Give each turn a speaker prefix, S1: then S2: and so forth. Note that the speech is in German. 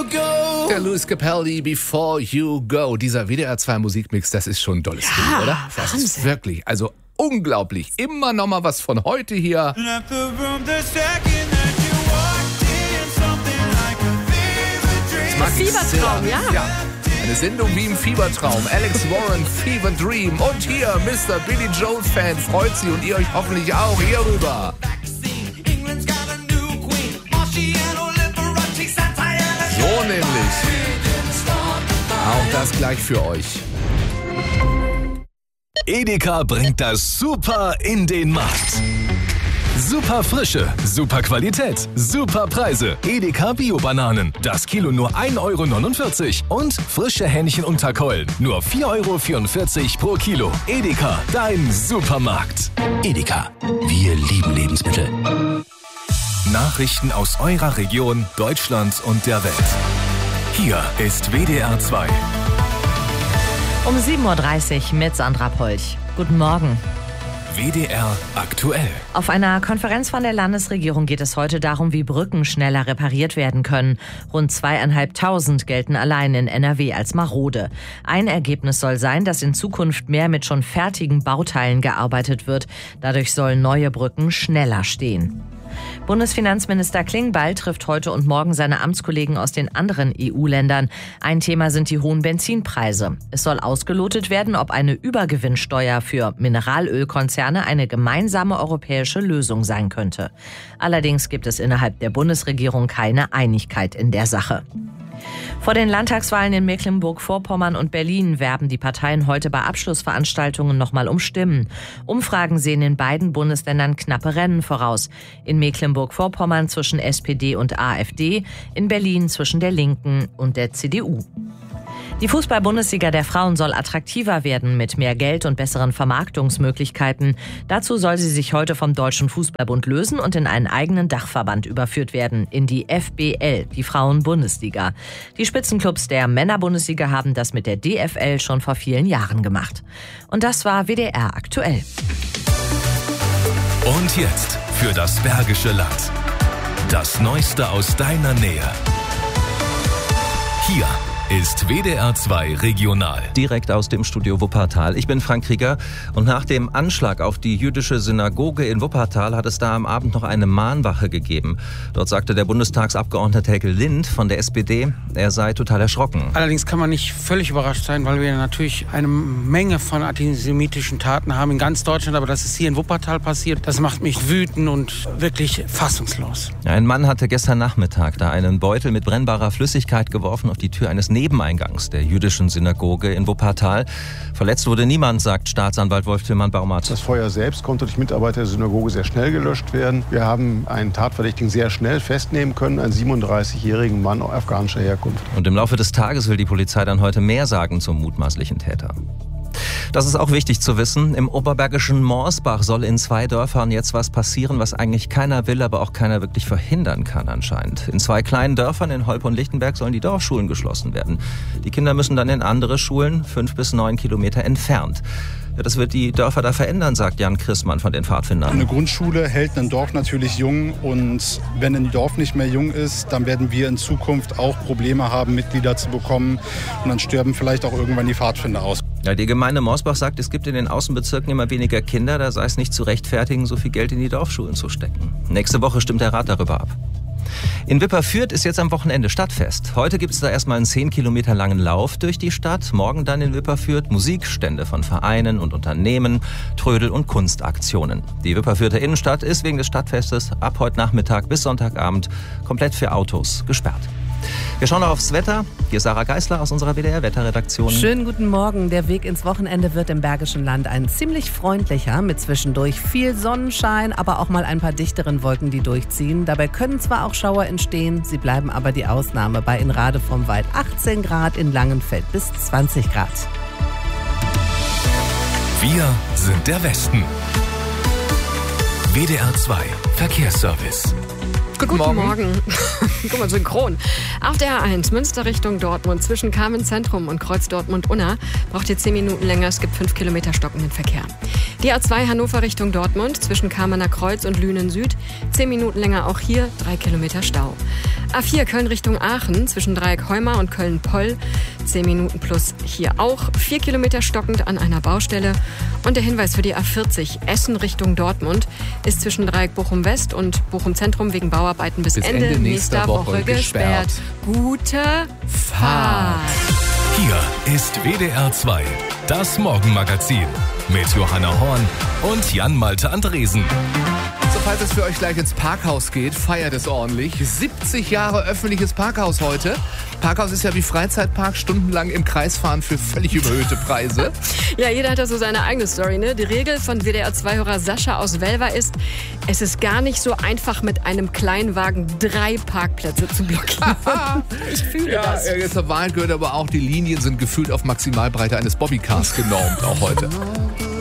S1: you go.
S2: Der Luis Capaldi, Before You Go. Dieser WDR 2 Musikmix, das ist schon ein tolles Ding, oder? Das
S3: Wahnsinn.
S2: ist wirklich, also unglaublich. Immer noch mal was von heute hier. Das mag ich
S3: Fiebertraum,
S2: sehr.
S3: ja.
S2: Eine Sendung wie im Fiebertraum. Alex Warren, Fever Dream. Und hier, Mr. Billy Joel-Fan, freut sie und ihr euch hoffentlich auch hierüber. So nämlich. Auch das gleich für euch.
S4: Edeka bringt das Super in den Markt. Super Frische, super Qualität, super Preise. Edeka Bio-Bananen. Das Kilo nur 1,49 € und frische Hähnchenunterkeulen. Nur 4,44 € pro Kilo. Edeka, dein Supermarkt.
S5: Edeka, wir lieben Lebensmittel.
S4: Nachrichten aus eurer Region, Deutschland und der Welt. Hier ist WDR 2.
S6: Um 7.30 Uhr mit Sandra Polch. Guten Morgen.
S4: WDR aktuell.
S6: Auf einer Konferenz von der Landesregierung geht es heute darum, wie Brücken schneller repariert werden können. Rund 2.500 gelten allein in NRW als marode. Ein Ergebnis soll sein, dass in Zukunft mehr mit schon fertigen Bauteilen gearbeitet wird. Dadurch sollen neue Brücken schneller stehen. Bundesfinanzminister Klingbeil trifft heute und morgen seine Amtskollegen aus den anderen EU-Ländern. Ein Thema sind die hohen Benzinpreise. Es soll ausgelotet werden, ob eine Übergewinnsteuer für Mineralölkonzerne eine gemeinsame europäische Lösung sein könnte. Allerdings gibt es innerhalb der Bundesregierung keine Einigkeit in der Sache. Vor den Landtagswahlen in Mecklenburg-Vorpommern und Berlin werben die Parteien heute bei Abschlussveranstaltungen nochmal um Stimmen. Umfragen sehen in beiden Bundesländern knappe Rennen voraus. In Mecklenburg-Vorpommern zwischen SPD und AfD, in Berlin zwischen der Linken und der CDU. Die Fußball-Bundesliga der Frauen soll attraktiver werden mit mehr Geld und besseren Vermarktungsmöglichkeiten. Dazu soll sie sich heute vom Deutschen Fußballbund lösen und in einen eigenen Dachverband überführt werden, in die FBL, die Frauen-Bundesliga. Die Spitzenclubs der Männer-Bundesliga haben das mit der DFL schon vor vielen Jahren gemacht. Und das war WDR aktuell.
S4: Und jetzt für das Bergische Land. Das Neueste aus deiner Nähe. Hier ist WDR 2 Regional.
S7: Direkt aus dem Studio Wuppertal. Ich bin Frank Krieger und nach dem Anschlag auf die jüdische Synagoge in Wuppertal hat es da am Abend noch eine Mahnwache gegeben. Dort sagte der Bundestagsabgeordnete Helge Lind von der SPD, er sei total erschrocken.
S8: Allerdings kann man nicht völlig überrascht sein, weil wir natürlich eine Menge von antisemitischen Taten haben in ganz Deutschland, aber das ist hier in Wuppertal passiert. Das macht mich wütend und wirklich fassungslos.
S7: Ein Mann hatte gestern Nachmittag da einen Beutel mit brennbarer Flüssigkeit geworfen auf die Tür eines Nebeneingangs der jüdischen Synagoge in Wuppertal. Verletzt wurde niemand, sagt Staatsanwalt Wolf Tillmann-Baumert.
S9: Das Feuer selbst konnte durch Mitarbeiter der Synagoge sehr schnell gelöscht werden. Wir haben einen Tatverdächtigen sehr schnell festnehmen können, einen 37-jährigen Mann afghanischer Herkunft.
S7: Und im Laufe des Tages will die Polizei dann heute mehr sagen zum mutmaßlichen Täter. Das ist auch wichtig zu wissen. Im oberbergischen Morsbach soll in 2 Dörfern jetzt was passieren, was eigentlich keiner will, aber auch keiner wirklich verhindern kann anscheinend. In 2 kleinen Dörfern, in Holp und Lichtenberg, sollen die Dorfschulen geschlossen werden. Die Kinder müssen dann in andere Schulen, 5 bis 9 Kilometer entfernt. Ja, das wird die Dörfer da verändern, sagt Jan Christmann von den Pfadfindern.
S10: Eine Grundschule hält ein Dorf natürlich jung und wenn ein Dorf nicht mehr jung ist, dann werden wir in Zukunft auch Probleme haben, Mitglieder zu bekommen und dann sterben vielleicht auch irgendwann die Pfadfinder aus.
S7: Ja, die Gemeinde Morsbach sagt, es gibt in den Außenbezirken immer weniger Kinder, da sei es nicht zu rechtfertigen, so viel Geld in die Dorfschulen zu stecken. Nächste Woche stimmt der Rat darüber ab. In Wipperfürth ist jetzt am Wochenende Stadtfest. Heute gibt es da erstmal einen 10 Kilometer langen Lauf durch die Stadt. Morgen dann in Wipperfürth Musikstände von Vereinen und Unternehmen, Trödel- und Kunstaktionen. Die Wipperfürther Innenstadt ist wegen des Stadtfestes ab heute Nachmittag bis Sonntagabend komplett für Autos gesperrt. Wir schauen noch aufs Wetter. Hier ist Sarah Geisler aus unserer WDR-Wetterredaktion.
S3: Schönen guten Morgen. Der Weg ins Wochenende wird im Bergischen Land ein ziemlich freundlicher, mit zwischendurch viel Sonnenschein, aber auch mal ein paar dichteren Wolken, die durchziehen. Dabei können zwar auch Schauer entstehen, sie bleiben aber die Ausnahme. Bei in Rade vom Wald 18 Grad, in Langenfeld bis 20 Grad.
S4: Wir sind der Westen. WDR 2 Verkehrsservice.
S1: Guten Morgen. Guck mal, synchron. Auf der A1 Münster Richtung Dortmund zwischen Carmen Zentrum und Kreuz Dortmund-Unna braucht ihr 10 Minuten länger. Es gibt 5 Kilometer stockenden Verkehr. Die A2 Hannover Richtung Dortmund zwischen Kamener Kreuz und Lünen Süd 10 Minuten länger. Auch hier 3 Kilometer Stau. A4 Köln Richtung Aachen zwischen Dreieck Heuma und Köln-Poll. 10 Minuten plus hier auch. 4 Kilometer stockend an einer Baustelle. Und der Hinweis für die A40 Essen Richtung Dortmund ist zwischen Dreieck Bochum-West und Bochum-Zentrum wegen Bauarbeiten bis Ende nächster Woche gesperrt. Gute Fahrt.
S4: Hier ist WDR 2, das Morgenmagazin mit Johanna Horn und Jan-Malte Andresen.
S2: So, falls es für euch gleich ins Parkhaus geht, feiert es ordentlich. 70 Jahre öffentliches Parkhaus heute. Parkhaus ist ja wie Freizeitpark, stundenlang im Kreis fahren für völlig überhöhte Preise.
S1: Ja, jeder hat da so seine eigene Story, ne? Die Regel von WDR-2-Hörer Sascha aus Welver ist, es ist gar nicht so einfach, mit einem Kleinwagen 3 Parkplätze zu blockieren. Ich fühle das.
S2: Ja, zur Wahrheit gehört aber auch, die Linien sind gefühlt auf Maximalbreite eines Bobbycars genormt, auch heute.